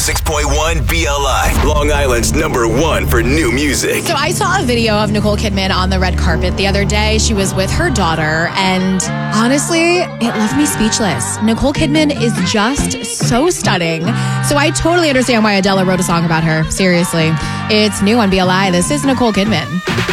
106.1 BLI, Long Island's #1 for new music. So I saw a video of Nicole Kidman on the red carpet the other day. She was with her daughter, and honestly, it left me speechless. Nicole Kidman is just so stunning. So I totally understand why Adele wrote a song about her. Seriously. It's new on BLI. This is Nicole Kidman.